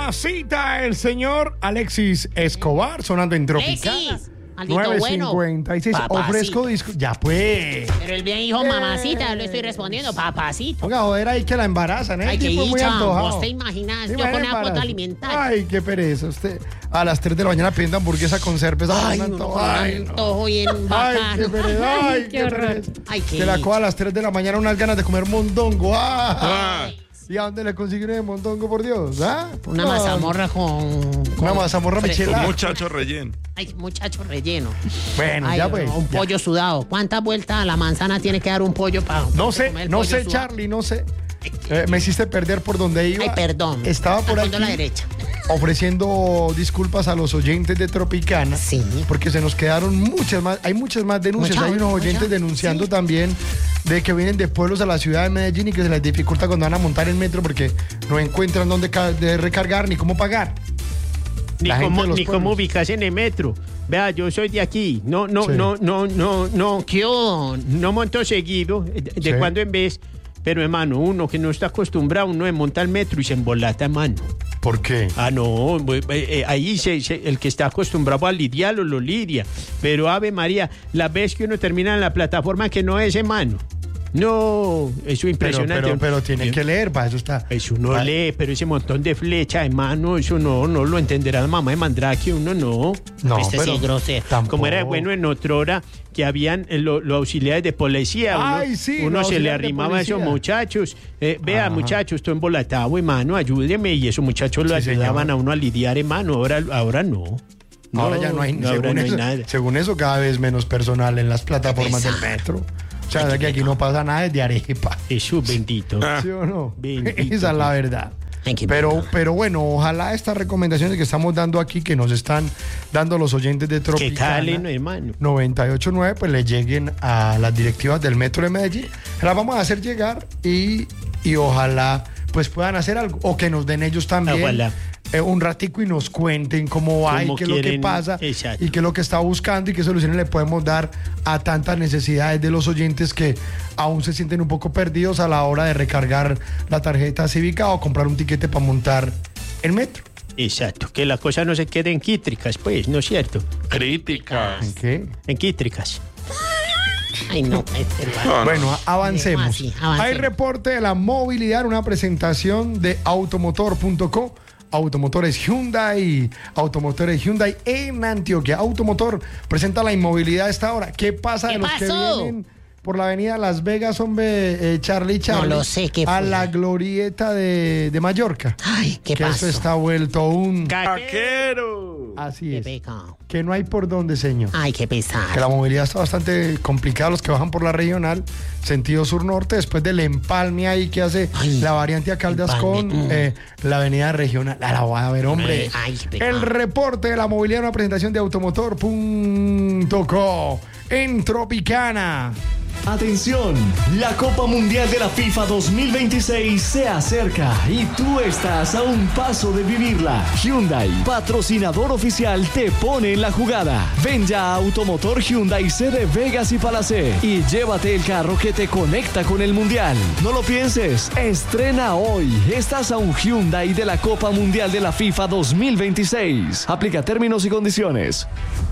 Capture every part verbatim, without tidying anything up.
Mamacita, el señor Alexis Escobar, sonando en Tropicana. Alexis, maldito nueve bueno. cincuenta y seis. Papacito. Ofrezco disco. Ya pues. Pero el bien dijo mamacita, yo le estoy respondiendo, papacito. Oiga, joder, ahí que la embarazan, ¿eh? Ay, El qué tipo es muy dicha, antojado. vos te imaginas, ¿Se yo con imagina la cuota embarazo? alimentaria. Ay, qué pereza. Usted a las tres de la mañana pidiendo hamburguesa con cerveza. Ay, un no, antojo. con Ay, un no. antojo bien Ay, bacano. qué pereza. Ay, Qué qué horror. pereza. Ay, qué Se la dicha. coja a las tres de la mañana unas ganas de comer mondongo. Ah. Ay, ¿Y a dónde le consiguen el mondongo, por Dios? ¿Ah? Una No, mazamorra con... Una con mazamorra fre- michelada. Un muchacho relleno. Ay, muchacho relleno. Bueno, Ay, ya pues. un ya. pollo sudado. ¿Cuántas vueltas a la manzana tiene que dar un pollo para No sé, no sé, Charlie, no sé. Eh, me hiciste perder por donde iba. Ay, perdón. Estaba por Al aquí fondo a la derecha. ofreciendo disculpas a los oyentes de Tropicana. Sí. Porque se nos quedaron muchas más, hay muchas más denuncias. Mucha, hay unos mucha, oyentes denunciando sí. también de que vienen de pueblos a la ciudad de Medellín y que se les dificulta cuando van a montar el metro porque no encuentran dónde ca- de recargar ni cómo pagar. Ni La gente cómo, de los ni cómo pueblos. ubicarse en el metro. Vea, yo soy de aquí. No, no, Sí. no, no, no, no. ¿Qué hubo? No monto seguido, de, de Sí. cuando en vez. Pero, hermano, uno que no está acostumbrado, uno se monta el metro y se embolata, hermano. ¿Por qué? Ah, no, eh, eh, ahí se, se- el que está acostumbrado a lidiarlo, lo lidia. Pero, Ave María, la vez que uno termina en la plataforma que no es, hermano. No, eso es Pero, impresionante. pero, pero tiene que leer, para eso está. Eso uno Pa- lee, pero ese montón de flechas, hermano, eso no, no lo entenderá la mamá de Mandrake, uno no. No, Este pero sí, grosero. tampoco. Como era bueno en otra hora que habían eh, lo- los auxiliares de policía. Uno, Ay, sí, uno los se le auxiliares de arrimaba a esos policía. muchachos. Eh, vea, Ajá. muchachos, estoy embolatado, hermano, ayúdeme. Y esos muchachos lo Sí, ayudaban señor. a uno a lidiar, hermano. Ahora, ahora no. No, Ahora ya no hay, ahora según, no hay eso, nada. según eso, cada vez menos personal en las plataformas Qué del pesar. metro. O sea, de que aquí no pasa nada desde Arepa. Jesús bendito. Ah. ¿Sí o no? Bendito Esa es la verdad. Ay, qué Pero, pecado. pero bueno, ojalá estas recomendaciones que estamos dando aquí, que nos están dando los oyentes de Que Tropicana calen, hermano. noventa y ocho punto nueve, pues le lleguen a las directivas del Metro de Medellín. Las vamos a hacer llegar y, y ojalá pues puedan hacer algo. O que nos den ellos también Ojalá. eh, un ratico y nos cuenten cómo va y Cómo qué es lo que quieren, pasa exacto. y qué es lo que está buscando y qué soluciones le podemos dar a tantas necesidades de los oyentes que aún se sienten un poco perdidos a la hora de recargar la tarjeta cívica o comprar un tiquete para montar el metro. Exacto, que las cosas no se queden quítricas, pues, ¿no es cierto? Críticas. ¿Qué? En quítricas. Ay, no. este hermano. No, no. Bueno, avancemos. Ah, sí, avancemos. Hay reporte de la movilidad, una presentación de automotor punto co. Automotores Hyundai, Automotores Hyundai en Antioquia. Automotor presenta la inmovilidad a esta hora. ¿Qué pasa ¿Qué de los pasó? que vienen por la avenida Las Vegas, hombre, eh, Charlie Charlie? lo sé, ¿qué A fue? la glorieta de, de Mallorca. Ay, ¿qué que pasó? eso está vuelto un... Caquero. Así Qué es. pecado. Que no hay por dónde, señor. Ay, qué Que la pesar. movilidad está bastante complicada, los que bajan por la regional, sentido sur-norte, después del empalme ahí que hace Ay, la variante a Caldas con empalme, mm. eh, la avenida regional. A la voy a ver, hombre. Ay, qué pecado. El reporte de la movilidad, una presentación de automotor punto co en Tropicana. Atención, la Copa Mundial de la FIFA dos mil veintiséis se acerca y tú estás a un paso de vivirla. Hyundai, patrocinador oficial, te pone en la jugada. Ven ya a Automotor Hyundai sede Vegas y Palacé y llévate el carro que te conecta con el Mundial. No lo pienses, estrena hoy. Estás a un Hyundai de la Copa Mundial de la FIFA dos mil veintiséis. Aplica términos y condiciones.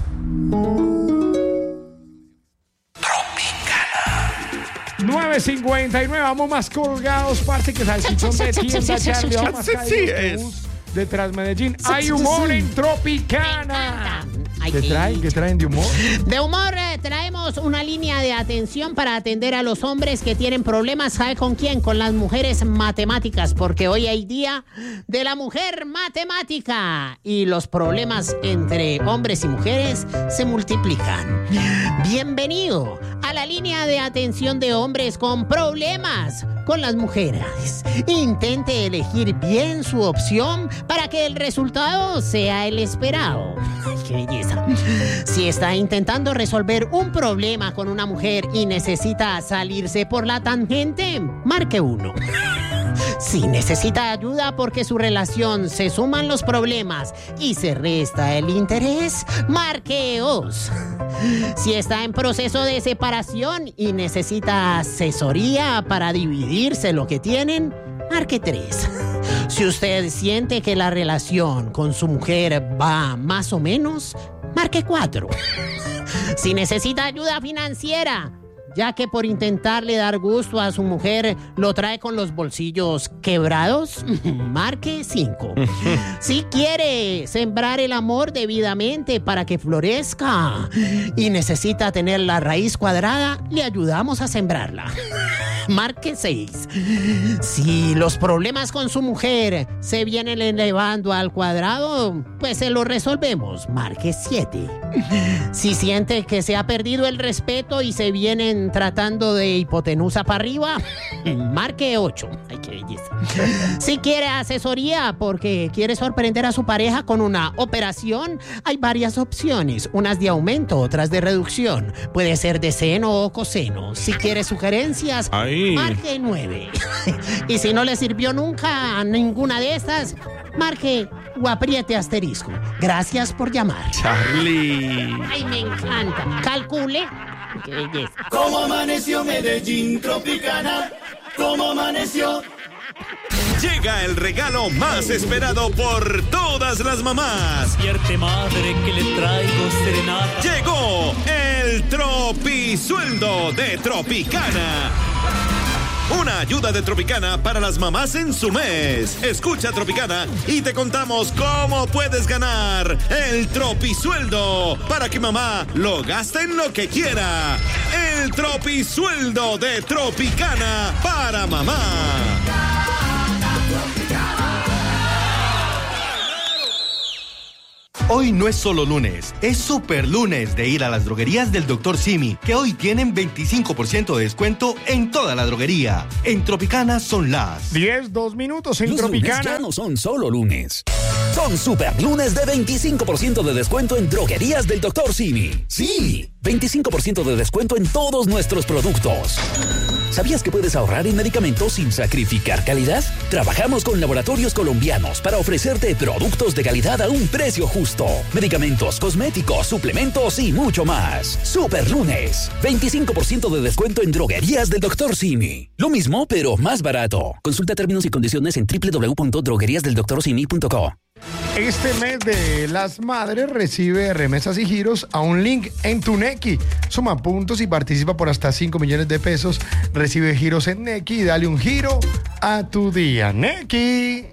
nueve cincuenta y nueve, vamos más colgados, parce que salchichón de tienda, Charlie, vamos más Sí, caídos sí que es. bus de Transmedellín. Hay humor en Tropicana. Ay, ¿Qué qué traen? ¿Qué traen de humor? De humor, eh, traemos una línea de atención para atender a los hombres que tienen problemas. ¿Sabe con quién? Con las mujeres matemáticas, porque hoy hay día de la mujer matemática y los problemas entre hombres y mujeres se multiplican. Bienvenido a la línea de atención de hombres con problemas con las mujeres. Intente elegir bien su opción para que el resultado sea el esperado. Ay, qué belleza. Si está intentando resolver un problema con una mujer y necesita salirse por la tangente, marque uno. Si necesita ayuda porque su relación se suman los problemas y se resta el interés, marque dos. Si está en proceso de separación y necesita asesoría para dividirse lo que tienen, marque tres. Si usted siente que la relación con su mujer va más o menos, marque cuatro. Si necesita ayuda financiera, ya que por intentarle dar gusto a su mujer lo trae con los bolsillos quebrados, marque cinco. Si quiere sembrar el amor debidamente para que florezca y necesita tener la raíz cuadrada, le ayudamos a sembrarla. Marque seis. Si los problemas con su mujer se vienen elevando al cuadrado, pues se los resolvemos. Marque siete. Si siente que se ha perdido el respeto y se vienen tratando de hipotenusa para arriba, marque ocho. Ay, qué belleza. Si quiere asesoría porque quiere sorprender a su pareja con una operación, hay varias opciones. Unas de aumento, otras de reducción. Puede ser de seno o coseno. Si quiere sugerencias, Ahí. marque nueve. Y si no le sirvió nunca a ninguna de estas, marque o apriete asterisco. Gracias por llamar. Charlie. Ay, me encanta. Calcule. Qué belleza. ¿Cómo amaneció Medellín Tropicana? ¿Cómo amaneció? Llega el regalo más esperado por todas las mamás. Despierte madre que le traigo serenata. Llegó el Tropisueldo de Tropicana. Una ayuda de Tropicana para las mamás en su mes. Escucha Tropicana y te contamos cómo puedes ganar el Tropisueldo para que mamá lo gaste en lo que quiera. El Tropisueldo de Tropicana para mamá. Hoy no es solo lunes, es super lunes de ir a las droguerías del doctor Simi, que hoy tienen veinticinco por ciento de descuento en toda la droguería. En Tropicana son las diez, dos minutos en Los lunes Tropicana. ya no son solo lunes. Son super lunes de veinticinco por ciento de descuento en droguerías del doctor Simi. Sí, veinticinco por ciento de descuento en todos nuestros productos. ¿Sabías que puedes ahorrar en medicamentos sin sacrificar calidad? Trabajamos con laboratorios colombianos para ofrecerte productos de calidad a un precio justo. Medicamentos, cosméticos, suplementos y mucho más. Super lunes. veinticinco por ciento de descuento en droguerías del doctor Simi. Lo mismo, pero más barato. Consulta términos y condiciones en doble u doble u doble u punto droguerías del doctor simi punto co. Este mes de las madres recibe remesas y giros a un link en tu Nequi. Suma puntos y participa por hasta cinco millones de pesos. Recibe giros en Nequi y dale un giro a tu día. Nequi.